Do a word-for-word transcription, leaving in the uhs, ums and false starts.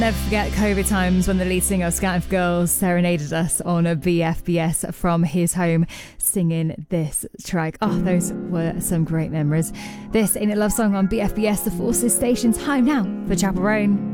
Never forget COVID times when the lead singer of Scouting for Girls serenaded us on a B F B S from his home singing this track. Oh, those were some great memories. This Ain't It Love Song on B F B S, the Forces Station. Time now for Chaperone.